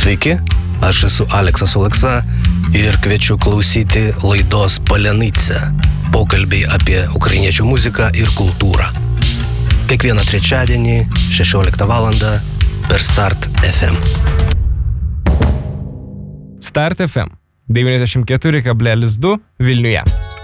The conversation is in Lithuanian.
Sveiki, aš esu Aleksas Oleksa ir kviečiu klausyti laidos Palenytse, pokalbiai apie ukrainiečių muziką ir kultūrą. Kiekvieną trečiadienį 16 val. Per Start FM. Start FM 94,2 Vilniuje.